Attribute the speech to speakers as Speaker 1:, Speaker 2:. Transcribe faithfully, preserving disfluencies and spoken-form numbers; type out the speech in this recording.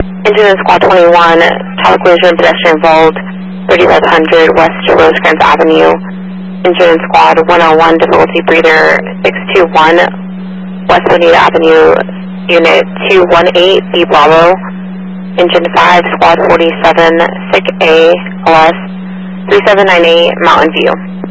Speaker 1: Engine in Squad twenty-one, tower collision, pedestrian involved, thirty-five hundred West Rosecrans Avenue. Engine in Squad one oh one, difficulty breather six two one, West Bonita Avenue, Unit two one eight, B Bravo. Engine five, Squad forty-seven, S I C A, L S three seven nine eight, Mountain View.